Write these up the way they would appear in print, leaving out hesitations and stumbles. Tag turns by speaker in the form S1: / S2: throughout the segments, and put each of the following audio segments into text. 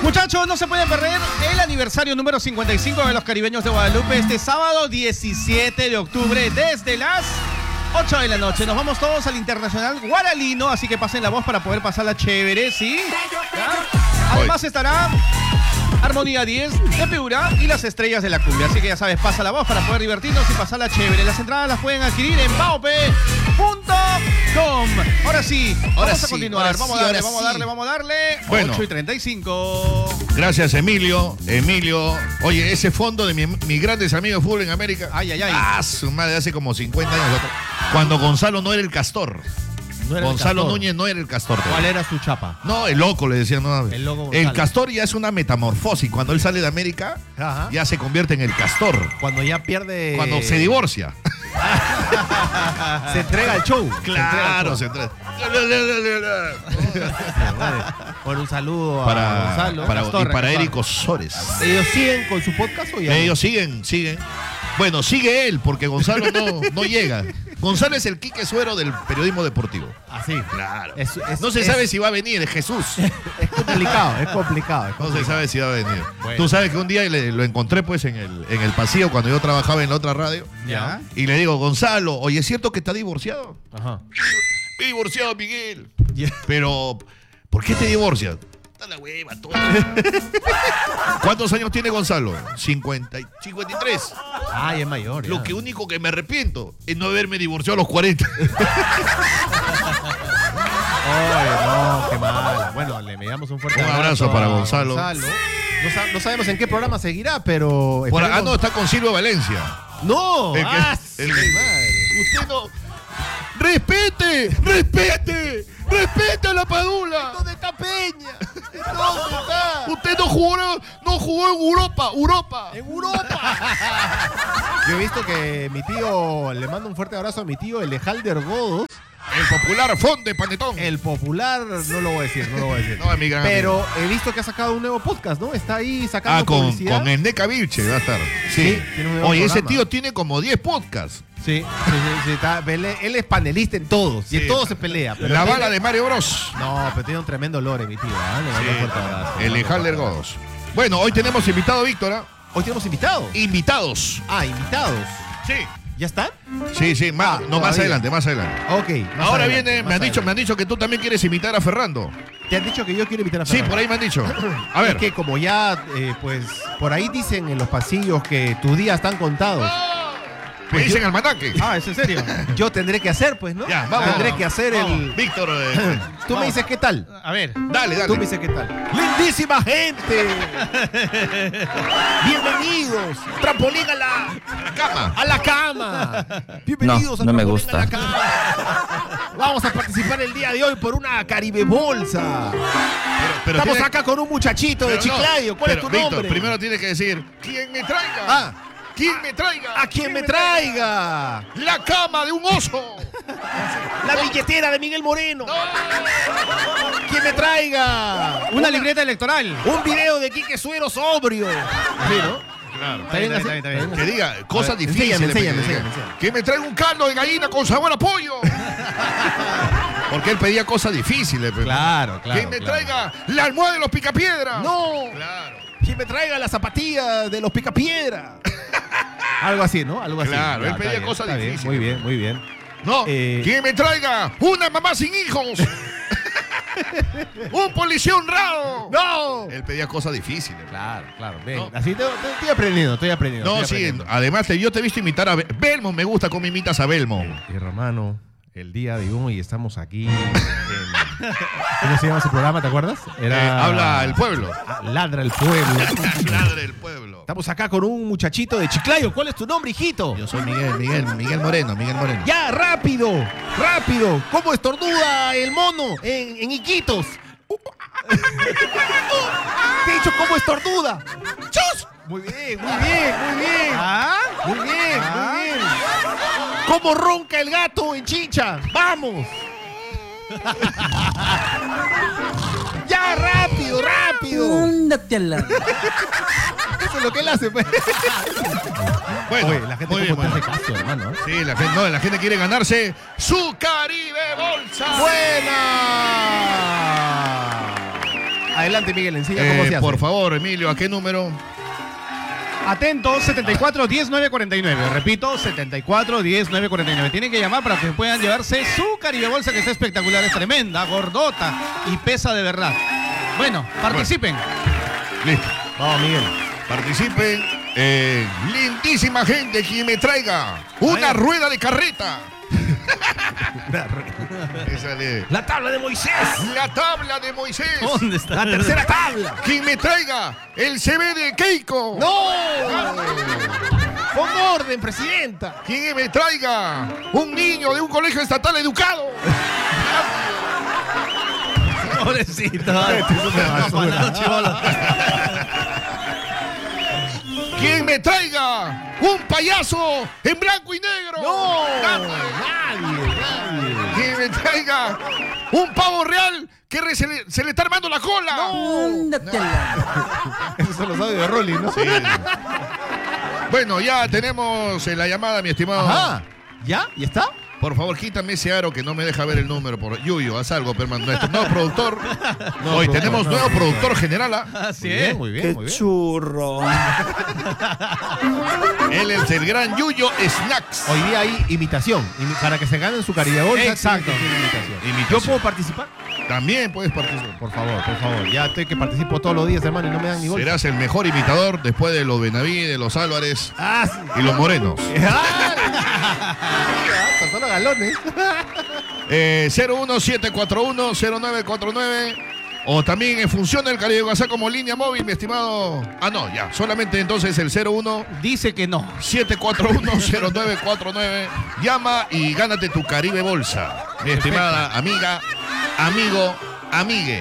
S1: Muchachos, no se pueden perder el aniversario número 55 de los Caribeños de Guadalupe este sábado 17 de octubre desde las 8 de la noche. Nos vamos todos al Internacional Guaralino, así que pasen la voz para poder pasarla chévere, ¿sí? ¿Ya? Además estará Armonía 10 de Piura y las Estrellas de la Cumbia. Así que ya sabes, pasa la voz para poder divertirnos y pasarla chévere. Las entradas las pueden adquirir en baope.com. Ahora sí, vamos a continuar. Vamos a darle.
S2: Bueno.
S1: 8:35.
S2: Gracias, Emilio. Oye, ese fondo de mis grandes amigos de fútbol en América.
S1: Ay.
S2: Ah, su madre, hace como 50 años. Cuando Gonzalo no era el Castor. Gonzalo Núñez no era el Castor.
S1: ¿Cuál era su chapa?
S2: No, el loco le decían. No,
S1: el loco
S2: el Castor ya es una metamorfosis. Cuando él sale de América, ya se convierte en el Castor.
S1: Cuando ya pierde...
S2: Cuando se divorcia.
S1: Se entrega al show.
S2: Claro, se entrega.
S1: Bueno, un saludo
S2: para
S1: a Gonzalo.
S2: Castor, y para Eric Osores.
S1: ¿Ellos siguen con su podcast o ya?
S2: Ellos siguen. Bueno, sigue él, porque Gonzalo no llega. Gonzalo es el Quique Suero del periodismo deportivo.
S1: Así.
S2: Claro. No se sabe si va a venir, es Jesús.
S1: Es complicado.
S2: No se sabe si va a venir.
S1: Bueno.
S2: Tú sabes que un día lo encontré pues en el pasillo cuando yo trabajaba en la otra radio.
S1: Ya.
S2: Y le digo, Gonzalo, oye, ¿es cierto que está divorciado?
S1: Ajá.
S2: He divorciado, Miguel.
S1: Yeah.
S2: Pero, ¿por qué te divorcias? Está la hueva, todo. ¿Cuántos años tiene Gonzalo? 53.
S1: Ay, es mayor. Ya.
S2: Lo único que me arrepiento es no haberme divorciado a los 40.
S1: Ay, no, qué mal. Bueno, le enviamos un fuerte
S2: abrazo para Gonzalo.
S1: No sabemos en qué programa seguirá, pero...
S2: No, está con Silvio Valencia.
S1: ¡No!
S2: Usted no... ¡Respete a la Padula!
S1: ¿Dónde está Peña? ¿Dónde está?
S2: Usted no jugó en Europa.
S1: ¡En Europa! Yo he visto que mi tío, le mando un fuerte abrazo a mi tío, el de Halder Godos.
S2: El popular Fonde Panetón.
S1: El popular, no lo voy a decir.
S2: No, es mi gran
S1: Pero
S2: amigo.
S1: He visto que ha sacado un nuevo podcast, ¿no? Está ahí sacando publicidad.
S2: Con Endeca Vilche va a estar.
S1: Sí, tiene un nuevo
S2: Oye, ese
S1: programa.
S2: Tío tiene como 10 podcasts.
S1: Sí, está, él es panelista en todos. Y en todos se pelea. Pero
S2: la bala de Mario Bros.
S1: No, pero tiene un tremendo lore, mi tío. Le mando un fuerte abrazo.
S2: El de Halder Godos. Bueno, hoy tenemos invitado, Víctor.
S1: ¿Hoy tenemos invitados?
S2: Invitados.
S1: Invitados.
S2: Sí.
S1: ¿Ya están?
S2: Sí, más adelante.
S1: Ok.
S2: Ahora viene, me han dicho que tú también quieres invitar a Ferrando.
S1: ¿Te han dicho que yo quiero invitar a Fernando?
S2: Sí, por ahí me han dicho. A ver.
S1: Es que como ya, pues, por ahí dicen en los pasillos que tus días están contados.
S2: Me dicen al manaque.
S1: ¿es en serio? Yo tendré que hacer, pues, ¿no?
S2: Ya, vamos.
S1: Tendré que hacer el...
S2: Víctor.
S1: Tú me dices qué tal.
S3: A ver.
S2: Dale.
S1: Tú me dices qué tal. ¡Lindísima gente! ¡Bienvenidos! ¡Trampolín a la cama! ¡Bienvenidos
S4: no
S1: al
S4: me
S1: trampolín
S4: gusta.
S1: a la cama! Vamos a participar el día de hoy por una Caribe Bolsa.
S2: Pero
S1: Estamos acá con un muchachito de Chiclayo. ¿Cuál es tu
S2: Víctor,
S1: nombre?
S2: primero tiene que decir, ¿quién me traiga? ¿Quién me traiga?
S1: ¡A quien me traiga!
S2: La cama de un oso.
S1: La billetera de Miguel Moreno. ¡Quien me traiga!
S3: Una libreta electoral.
S1: Un video de Quique Suero sobrio. ¿Sí, no?
S2: Claro.
S1: ¿Está bien así?
S3: Está bien.
S2: Que diga cosas
S1: ver,
S2: difíciles.
S1: enséñame.
S2: Que me traiga un caldo de gallina con sabor a pollo. Porque él pedía cosas difíciles. Pero.
S1: Claro.
S2: Que me traiga la almohada de los picapiedras.
S1: ¡No!
S2: Claro.
S1: Quien me traiga la zapatilla de los picapiedra. Algo así, ¿no? Algo así.
S2: Claro, él
S1: Está
S2: pedía
S1: bien,
S2: cosas
S1: está bien,
S2: difíciles.
S1: Muy bien.
S2: No, quien me traiga una mamá sin hijos. Un policía honrado.
S1: ¡No!
S2: Él pedía cosas difíciles.
S1: Claro. Ven,
S2: No.
S1: así estoy aprendiendo.
S2: No, sí, además yo te he visto imitar a Belmo, me gusta cómo imitas a Belmo.
S1: Y Romano, el día de hoy estamos aquí ¿cómo se llama su programa? ¿Te acuerdas?
S2: Habla el pueblo.
S1: Ladra el pueblo.
S2: Ladra el pueblo.
S1: Estamos acá con un muchachito de Chiclayo. ¿Cuál es tu nombre, hijito?
S2: Yo soy Miguel Moreno.
S1: ¡Ya, rápido! ¿Cómo estornuda el mono en Iquitos? Te he dicho cómo estornuda. ¡Chus! Muy bien. Muy bien. ¿Cómo ronca el gato en Chincha? ¡Vamos! ¡Ya, rápido!
S4: Ándate a la...
S1: Eso es lo que él hace, pues.
S2: Bueno,
S1: Oye, la gente
S2: muy bien,
S1: como te
S2: bueno.
S1: hace caso, hermano.
S2: Sí, la gente quiere ganarse su Caribe Bolsa.
S1: ¡Buena!
S3: Adelante, Miguel, enseña cómo se hace.
S2: Por favor, Emilio, ¿a qué número?
S1: Atentos, 74 10 949. Repito, 74 10 949. Tienen que llamar para que puedan llevarse su Caribe Bolsa, que está espectacular, es tremenda, gordota y pesa de verdad. Bueno, participen.
S2: Listo.
S3: Vamos, Miguel.
S2: Participen. Lindísima gente, quien me traiga una rueda de carreta. Esa de...
S3: La tabla de Moisés.
S2: La tabla de Moisés.
S1: ¿Dónde está?
S3: La tercera tabla.
S2: Quien me traiga el CV de Keiko.
S3: ¡No! Pon orden, presidenta.
S2: Quien me traiga un niño de un colegio estatal educado.
S1: Pobrecito.
S2: Quien me traiga un payaso en blanco y negro.
S3: ¡No!
S2: Nadie. Quien me traiga un pavo real que se le está armando la cola.
S4: Ándate la.
S3: Esos son los audios de Rolly, ¿no?
S2: Sí. Bueno, ya tenemos la llamada, mi estimado.
S3: Ajá. ¿Ya? ¿Y está?
S2: Por favor, quítame ese aro que no me deja ver el número. Yuyo, haz algo, hermano. Nuestro nuevo productor. Hoy tenemos nuevo productor general.
S1: Así es.
S3: Muy bien, muy bien.
S4: Churro.
S2: Él es el gran Yuyo Snacks.
S3: Hoy día hay imitación. Para que se ganen su Caribe Bolsa.
S1: Exacto.
S3: tiene que ser imitación.
S2: Imitación.
S3: ¿Yo puedo participar?
S2: También puedes participar.
S3: Por favor. Ya estoy que participo todos los días, hermano, y no me dan ni bolsa.
S2: Serás el mejor imitador después de los Benavides, los Álvarez
S3: Ah, sí.
S2: y los Morenos.
S3: Son los galones.
S2: 01741-0949. O también en función del Caribe WhatsApp como línea móvil, mi estimado. Ah, no, ya. Solamente entonces el 01
S1: Dice que no.
S2: 741-0949. Llama y gánate tu Caribe Bolsa. Mi estimada amiga, amigo, amigue.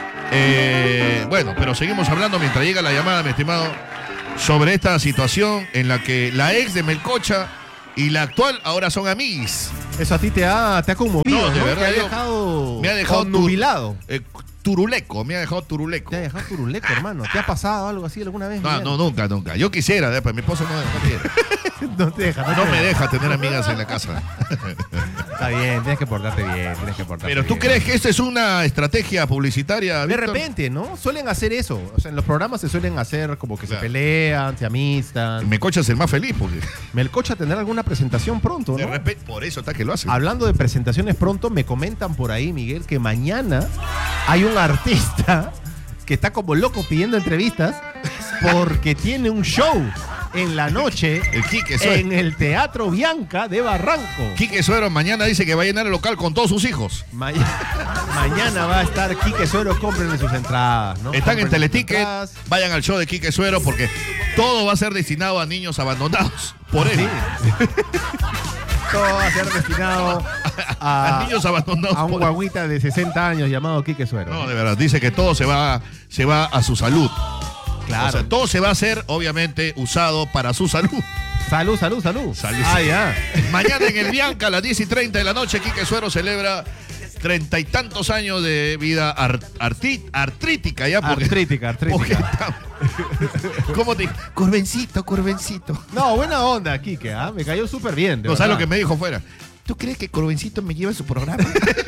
S2: Bueno, pero seguimos hablando mientras llega la llamada, mi estimado, sobre esta situación en la que la ex de Melcocha y la actual ahora son amiguis.
S3: Eso a ti te ha conmovido,
S2: No, de verdad,
S3: me ha dejado
S2: nubilado.
S3: nubilado.
S2: Turuleco, me ha dejado turuleco.
S3: Te ha dejado turuleco, hermano. ¿Te ha pasado algo así alguna vez?
S2: No,
S3: Miguel?
S2: no, nunca. Yo quisiera, pero mi esposo no quiere.
S3: No te deja.
S2: No me deja tener amigas en la casa.
S3: Está bien, tienes que portarte bien.
S2: Pero ¿tú crees que esta es una estrategia publicitaria,
S3: De
S2: Víctor?
S3: repente, ¿no? Suelen hacer eso. O sea, en los programas se suelen hacer como que
S2: Claro.
S3: se pelean, se amistan.
S2: Melcocha es el más feliz porque
S3: Melcocha tendrá alguna presentación pronto,
S2: de
S3: ¿no?
S2: repente, por eso está que lo hace.
S3: Hablando de presentaciones pronto, me comentan por ahí, Miguel, que mañana hay un artista que está como loco pidiendo entrevistas porque tiene un show en la noche
S2: El Quique Suero.
S3: en el Teatro Bianca de Barranco.
S2: Quique Suero mañana dice que va a llenar el local con todos sus hijos.
S3: Mañana va a estar Quique Suero, cómprenle sus entradas, ¿no?
S2: Están en
S3: Cómprenle sus
S2: Teleticket,
S3: entradas.
S2: vayan al show de Quique Suero porque todo va a ser destinado a niños abandonados por él.
S3: Sí. Todo va a ser destinado
S2: A niños abandonados
S3: a un
S2: por él.
S3: guaguita de 60 años llamado Quique Suero.
S2: No, de verdad, dice que todo se va a su salud.
S3: Claro.
S2: O sea, todo se va a hacer, obviamente, usado para su salud.
S3: Salud.
S2: Salud.
S3: Ah, ya.
S2: Mañana en el Bianca a las 10:30 de la noche, Quique Suero celebra 30 y tantos años de vida artrítica ya.
S3: Artrítica.
S2: Porque ¿cómo te Corvencito.
S3: No, buena onda, Quique, ¿ah? Me cayó súper bien. de
S2: No, ¿sabes
S3: verdad.
S2: lo que me dijo fuera? ¿Tú crees que Corvencito me lleva a su programa?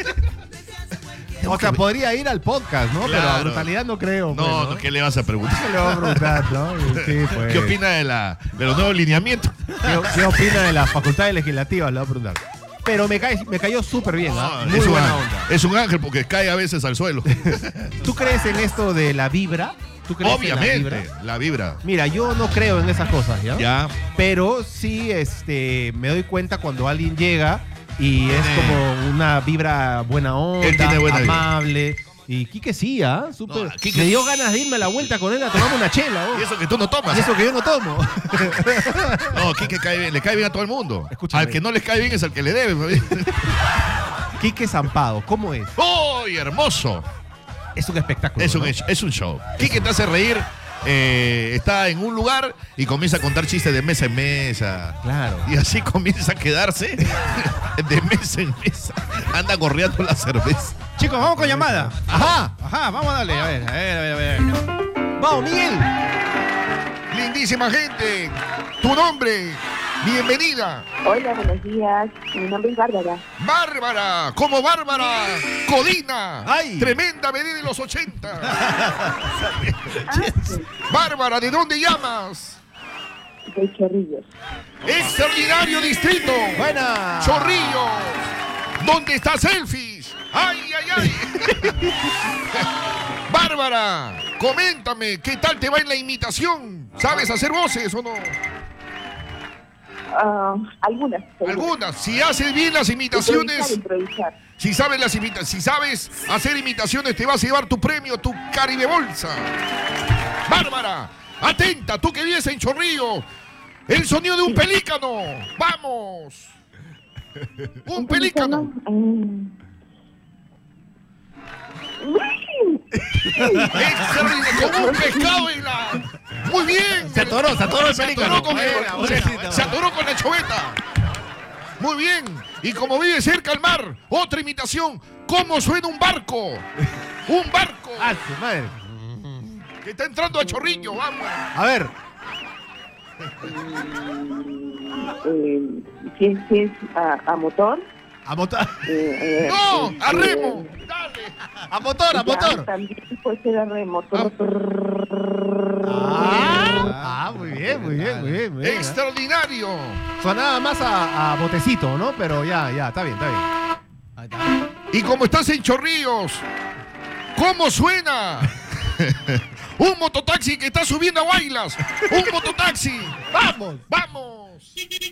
S3: O sea, podría ir al podcast, ¿no? Pero a
S2: Claro.
S3: brutalidad no creo.
S2: No,
S3: pues,
S2: ¿qué le vas a preguntar?
S3: ¿Qué le va a preguntar, no? Sí, pues.
S2: ¿Qué opina de los nuevos lineamientos?
S3: ¿Qué opina de las facultades legislativas? Le va a preguntar. Pero me cayó súper bien, ¿ah? Muy
S2: es,
S3: buena onda.
S2: es un ángel porque cae a veces al suelo.
S3: ¿Tú crees en esto de la vibra? ¿Tú crees en la vibra?
S2: Obviamente, la vibra.
S3: Mira, yo no creo en esas cosas, ¿ya?
S2: Ya.
S3: Pero sí me doy cuenta cuando alguien llega y es como una vibra buena onda,
S2: Él tiene buena vibra.
S3: amable. Y Quique sí, ¿ah? Súper.
S2: No, Quique-
S3: Me dio ganas de irme a la vuelta con él a tomar una chela.
S2: Y eso que tú no tomas.
S3: Y eso que yo no tomo.
S2: No, Quique le cae bien a todo el mundo.
S3: Escúchame.
S2: Al que no le cae bien es al que le debe.
S3: Quique Zampado, ¿cómo es?
S2: ¡Uy, hermoso!
S3: Es un espectáculo.
S2: Es un,
S3: ¿no?
S2: es un show. Quique te hace reír. Está en un lugar y comienza a contar chistes de mesa en mesa.
S3: Claro.
S2: Y así comienza a quedarse de mesa en mesa. Anda gorreando la cerveza.
S1: Chicos, vamos con llamada.
S3: Ajá.
S1: Vamos a darle. A ver.
S3: Vamos, Miguel.
S2: Lindísima gente. Tu nombre. Bienvenida.
S5: Hola, buenos días. Mi nombre es Bárbara.
S2: Bárbara, como Bárbara Codina.
S3: ¡Ay!
S2: Tremenda medida de los 80.
S5: Sí,
S2: Bárbara, ¿de dónde llamas?
S5: de Chorrillos.
S2: Extraordinario distrito.
S3: Buena.
S2: Chorrillos. ¿Dónde está Selfies? ¡Ay, ay, ay! Bárbara, coméntame, ¿qué tal te va en la imitación? ¿Sabes hacer voces o no?
S5: Algunas.
S2: Algunas. Si haces bien las imitaciones,
S5: Improvisar.
S2: si sabes hacer imitaciones, te vas a llevar tu premio, tu Caribe Bolsa. Bárbara, atenta, tú que vives en Chorrillo. El sonido de un pelícano. ¡Vamos! Un pelícano. Extraordinario, como un pescado en la... Muy bien.
S3: Se atoró el pelícano.
S2: Se atoró con la choveta. Muy bien. Y como vive cerca al mar, otra imitación. ¿Cómo suena un barco? Un barco
S3: Ah, su madre.
S2: que está entrando a Chorrillo. Vamos.
S3: A ver.
S5: Si es a motor.
S3: A motor.
S2: No, a remo. Dale.
S3: A motor, a motor.
S5: También puede ser a remotor.
S3: Muy bien, muy bien, muy bien. Muy bien.
S2: Extraordinario.
S3: Sonaba más a botecito, ¿no? Pero ya, está bien, está bien.
S1: Ahí está.
S2: Y como estás en Chorrillos, ¿cómo suena? Un mototaxi que está subiendo a Guaylas. Un mototaxi. ¡Vamos! ¡Vamos!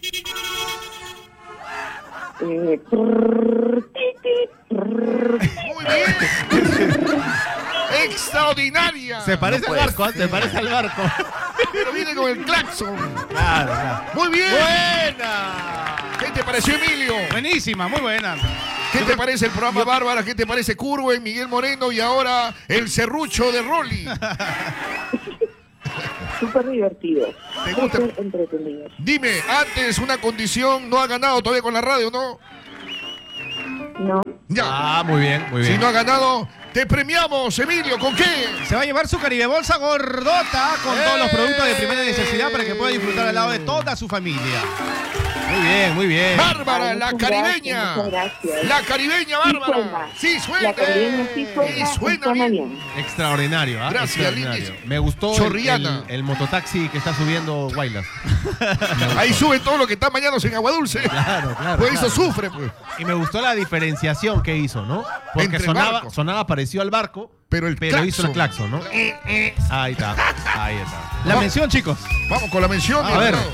S2: Muy bien. Extraordinaria.
S3: Se parece al barco, ¿eh? Se parece al barco.
S2: Pero viene con el claxon.
S3: Claro, claro.
S2: Muy bien.
S3: ¡Buena!
S2: ¿Qué te pareció, Emilio?
S1: Buenísima, muy buena.
S2: ¿Qué te parece el programa Bárbara? ¿Qué te parece Curwen, Miguel Moreno y ahora el serrucho de Rolly?
S5: Súper divertido.
S2: ¿Te gusta?
S5: Súper entretenido.
S2: Dime, antes una condición, no ha ganado todavía con la radio, ¿no?
S5: No.
S2: Ya.
S3: Muy bien, muy
S2: Si no ha ganado, te premiamos, Emilio. ¿Con qué?
S1: Se va a llevar su Caribe Bolsa gordota con todos los productos de primera necesidad para que pueda disfrutar al lado de toda su familia. Muy bien, muy bien.
S2: Bárbara,
S5: Ay,
S2: la
S5: muchas
S2: caribeña.
S5: gracias, muchas gracias.
S2: La caribeña, Bárbara. Sí, suena.
S5: La caribeña sí suena,
S2: Y suena
S5: suena
S2: bien.
S5: bien.
S3: Extraordinario, ¿ah?
S2: Gracias,
S3: Extraordinario.
S2: Lindis.
S3: Me gustó
S2: Chorriana.
S3: el mototaxi que está subiendo Guaylas.
S2: Ahí sube todo lo que está mañanos en Agua Dulce.
S3: Claro, claro.
S2: Pues eso
S3: claro.
S2: sufre, pues.
S3: Y me gustó la diferenciación que hizo, ¿no? Porque
S2: Entre
S3: sonaba,
S2: barco.
S3: sonaba parecido al barco,
S2: Pero el claxon.
S3: hizo el claxon, ¿no? Ahí está, ahí está.
S1: La mención, chicos.
S2: Vamos con la mención.
S3: A ver.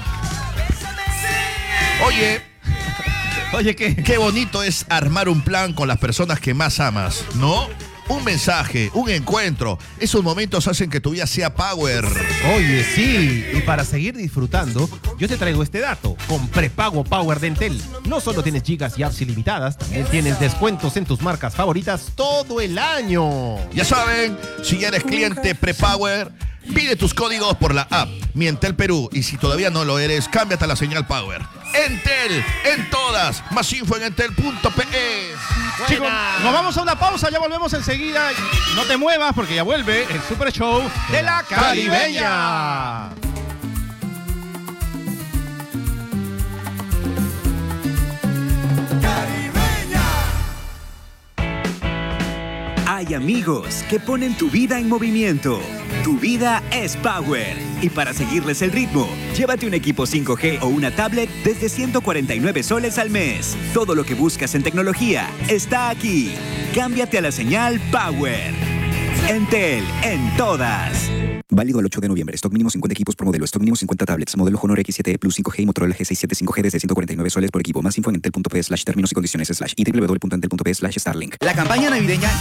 S2: Oye,
S1: Oye, ¿qué?
S2: qué bonito es armar un plan con las personas que más amas, ¿no? Un mensaje, un encuentro. Esos momentos hacen que tu vida sea power.
S3: Oye, sí. Y para seguir disfrutando, yo te traigo este dato. Con prepago Power de Entel, no solo tienes gigas y apps ilimitadas, también tienes descuentos en tus marcas favoritas todo el año.
S2: Ya saben, si ya eres cliente prepower, pide tus códigos por la app Mi Entel Perú. Y si todavía no lo eres, cámbiate a la señal Power. Entel, en todas. Más info en entel.pe.
S1: Chicos, nos vamos a una pausa, ya volvemos enseguida. No te muevas porque ya vuelve el Super Show de la Caribeña.
S6: Hay amigos que ponen tu vida en movimiento. Tu vida es Power. Y para seguirles el ritmo, llévate un equipo 5G o una tablet desde 149 soles al mes. Todo lo que buscas en tecnología está aquí. Cámbiate a la señal Power. Entel, en todas. Válido el 8 de noviembre. Stock mínimo 50 equipos por modelo. Stock mínimo 50 tablets. Modelo Honor X7e Plus 5G y Motorola G67 5G desde 149 soles por equipo. Más info en entel.pe/términos y condiciones/ y www.entel.pe/Starlink.
S4: La campaña navideña